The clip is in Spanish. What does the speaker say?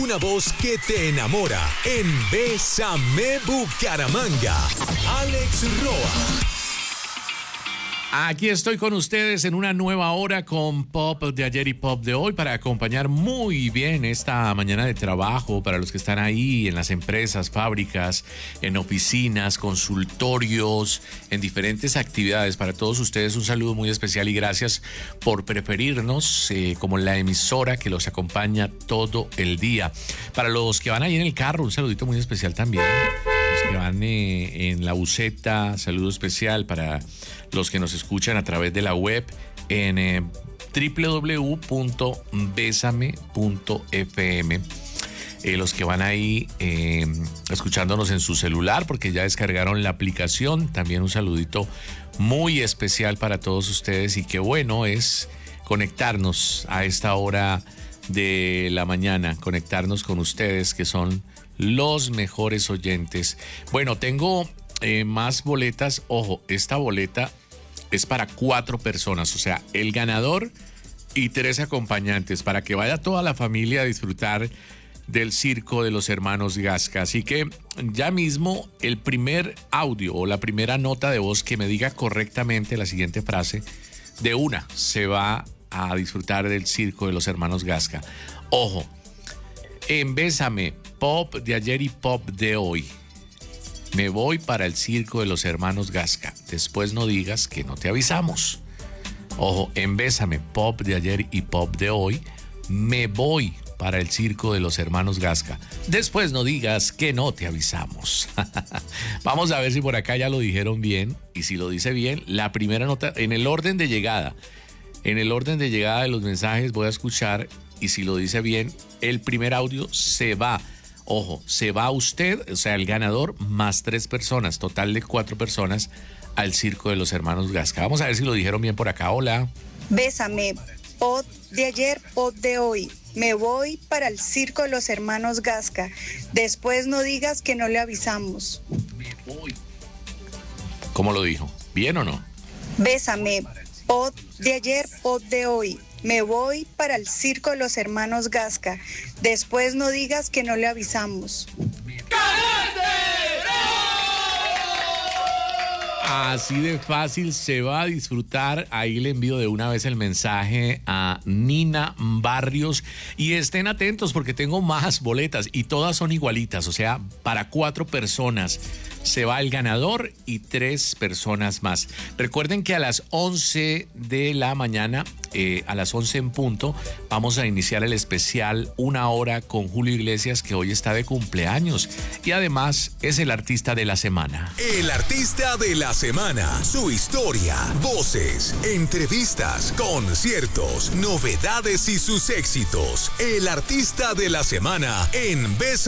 una voz que te enamora en Bésame Bucaramanga. Alex Roa. Aquí estoy con ustedes en una nueva hora con Pop de ayer y Pop de hoy para acompañar muy bien esta mañana de trabajo para los que están ahí en las empresas, fábricas, en oficinas, consultorios, en diferentes actividades. Para todos ustedes un saludo muy especial y gracias por preferirnos como la emisora que los acompaña todo el día. Para los que van ahí en el carro, un saludito muy especial también. Los que van en la buseta, saludo especial para los que nos escuchan a través de la web en www.besame.fm. Los que van ahí escuchándonos en su celular porque ya descargaron la aplicación, también un saludito muy especial para todos ustedes y qué bueno es conectarnos a esta hora de la mañana, conectarnos con ustedes que son los mejores oyentes. Bueno, tengo más boletas. Ojo, esta boleta es para 4 personas, o sea, el ganador y 3 acompañantes, para que vaya toda la familia a disfrutar del circo de los hermanos Gasca. Así que ya mismo el primer audio o la primera nota de voz que me diga correctamente la siguiente frase, de una se va a disfrutar del circo de los hermanos Gasca. Ojo, en Bésame, Pop de ayer y Pop de hoy. Me voy para el circo de los hermanos Gasca. Después no digas que no te avisamos. Ojo, en Bésame, Pop de ayer y Pop de hoy. Me voy para el circo de los hermanos Gasca. Después no digas que no te avisamos. Vamos a ver si por acá ya lo dijeron bien. Y si lo dice bien, la primera nota, en el orden de llegada. En el orden de llegada de los mensajes voy a escuchar. Y si lo dice bien, el primer audio se va. Ojo, se va usted, o sea, el ganador, más 3 personas, total de 4 personas, al circo de los hermanos Gasca. Vamos a ver si lo dijeron bien por acá. Hola. Bésame, Pop de ayer, Pop de hoy. Me voy para el circo de los hermanos Gasca. Después no digas que no le avisamos. Me voy. ¿Cómo lo dijo? ¿Bien o no? Bésame, Pop de ayer, Pop de hoy. Me voy para el circo de los hermanos Gasca. Después no digas que no le avisamos. Así de fácil se va a disfrutar. Ahí le envío de una vez el mensaje a Nina Barrios. Y estén atentos porque tengo más boletas y todas son igualitas. O sea, para 4 personas se va el ganador y 3 personas más. Recuerden que a las 11 de la mañana, a las 11 en punto, vamos a iniciar el especial Una Hora con Julio Iglesias, que hoy está de cumpleaños. Y además es el artista de la semana. El artista de la semana. Su historia, voces, entrevistas, conciertos, novedades y sus éxitos. El artista de la semana en Bésame.